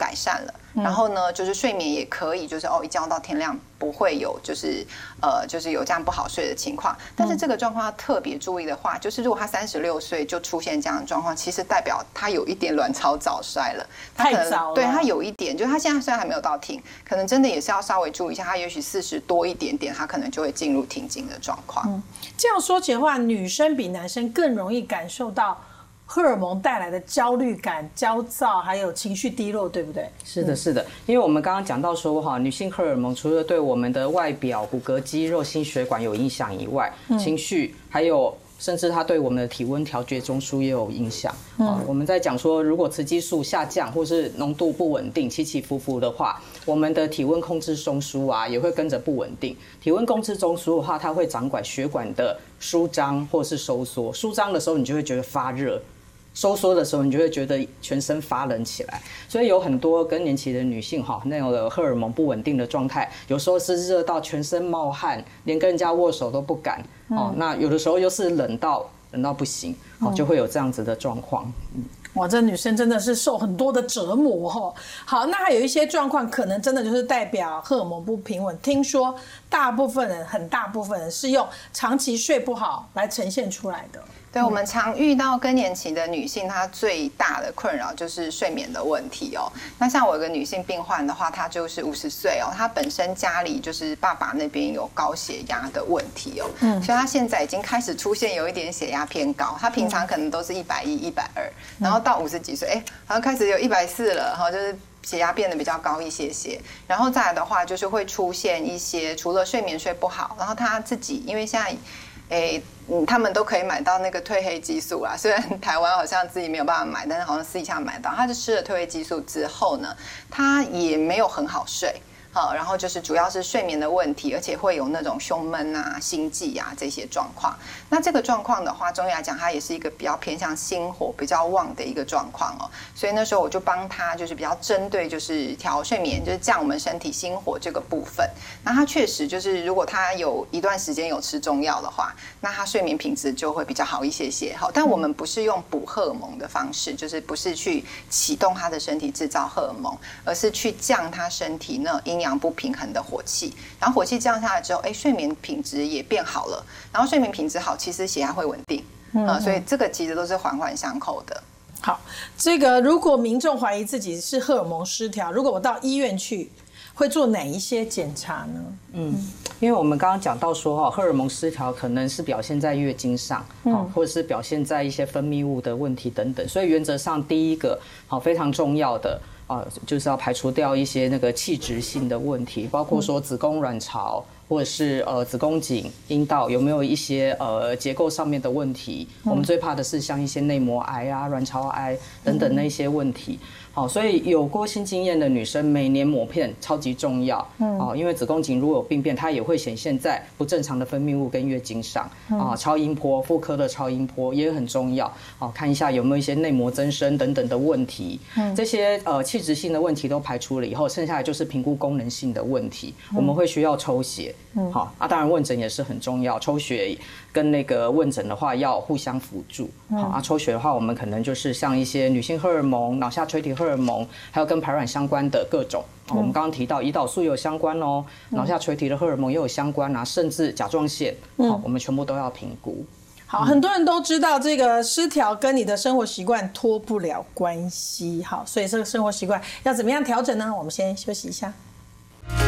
改善了。然后呢，就是睡眠也可以，就是一觉到天亮不会有就是有这样不好睡的情况。但是这个状况要特别注意的话，就是如果他36岁就出现这样的状况，其实代表他有一点卵巢早衰了。他可能太早了， 对他有一点，就是他现在虽然还没有到停，可能真的也是要稍微注意一下。他也许40多一点点，他可能就会进入停经的状况。 这样说起来的话，女生比男生更容易感受到荷尔蒙带来的焦虑感、焦躁，还有情绪低落，对不对？ 是的，是的，因为我们刚刚讲到说哈，女性荷尔蒙除了对我们的外表、骨骼、肌肉、心血管有影响以外，情绪还有甚至它对我们的体温调节中枢也有影响。我们在讲说，如果雌激素下降或是浓度不稳定、起起伏伏的话，我们的体温控制中枢啊也会跟着不稳定。体温控制中枢的话，它会掌管血管的舒张或是收缩。舒张的时候，你就会觉得发热。收缩的时候，你就会觉得全身发冷起来，所以有很多更年期的女性那种的荷尔蒙不稳定的状态，有时候是热到全身冒汗，连跟人家握手都不敢那有的时候又是冷到不行就会有这样子的状况。 哇，这女生真的是受很多的折磨哈。好，那还有一些状况可能真的就是代表荷尔蒙不平稳。听说很大部分人是用长期睡不好来呈现出来的。 对，我们常遇到更年期的女性，她最大的困扰就是睡眠的问题哦。那像我有个女性病患的话，她就是50岁哦，她本身家里就是爸爸那边有高血压的问题哦，所以她现在已经开始出现有一点血压偏高，她平常可能都是110、120，然后到50几岁，好像开始有140了，就是血压变得比较高一些些。然后再来的话，就是会出现一些除了睡眠睡不好，然后她自己因为现在他们都可以买到那个褪黑激素啦，虽然台湾好像自己没有办法买，但是好像私底下买到。他就吃了褪黑激素之后呢，他也没有很好睡。然后就是主要是睡眠的问题，而且会有那种胸闷啊、心悸啊这些状况。那这个状况的话，中医来讲，它也是一个比较偏向心火比较旺的一个状况哦。所以那时候我就帮他，就是比较针对就是调睡眠，就是降我们身体心火这个部分。那他确实就是，如果他有一段时间有吃中药的话，那他睡眠品质就会比较好一些些。好，但我们不是用补荷尔蒙的方式，就是不是去启动他的身体制造荷尔蒙，而是去降他身体那阴阳不平衡的火气，然后火气降下来之后，睡眠品质也变好了，然后睡眠品质好，其实血压会稳定，所以这个其实都是环环相扣的。 好，这个如果民众怀疑自己是荷尔蒙失调，如果我到医院去，会做哪一些检查呢？ 因为我们刚刚讲到说荷尔蒙失调可能是表现在月经上，或者是表现在一些分泌物的问题等等，所以原则上第一个非常重要的就是要排除掉一些那个器质性的问题，包括说子宫、卵巢，或者是子宫颈、阴道有没有一些结构上面的问题。我们最怕的是像一些内膜癌啊、卵巢癌等等那一些问题。好，所以有过性经验的女生每年抹片超级重要。因为子宫颈如果有病变，它也会显现在不正常的分泌物跟月经上。超音波、妇科的超音波也很重要。看一下有没有一些内膜增生等等的问题。这些器质性的问题都排除了以后，剩下来就是评估功能性的问题。我们会需要抽血。当然问诊也是很重要，抽血跟那个问诊的话要互相辅助。抽血的话，我们可能就是像一些女性荷尔蒙、脑下垂体荷尔蒙，还有跟排卵相关的各种。我们刚刚提到胰岛素也有相关哦，脑下垂体的荷尔蒙也有相关啊，甚至甲状腺，我们全部都要评估。 好，很多人都知道这个失调跟你的生活习惯脱不了关系。好，所以这个生活习惯要怎么样调整呢？我们先休息一下。